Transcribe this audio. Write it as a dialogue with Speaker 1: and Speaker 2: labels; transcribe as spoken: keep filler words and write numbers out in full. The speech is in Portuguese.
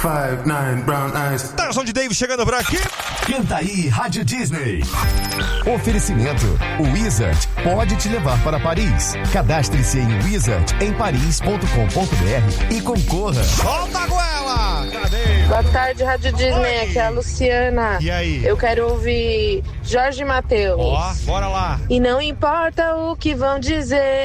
Speaker 1: Five, nine, brown eyes.
Speaker 2: Tarzan de Davis chegando por aqui.
Speaker 3: Canta aí, Rádio Disney. Oferecimento. O Wizard pode te levar para Paris. Cadastre-se em wizard em paris ponto com ponto b r e concorra.
Speaker 2: Solta a goela! Cadê?
Speaker 4: Boa tarde, Rádio Disney.
Speaker 2: Oi.
Speaker 4: Aqui é a Luciana.
Speaker 2: E aí?
Speaker 4: Eu quero ouvir Jorge Mateus.
Speaker 2: Ó, bora lá.
Speaker 4: E não importa o que vão dizer.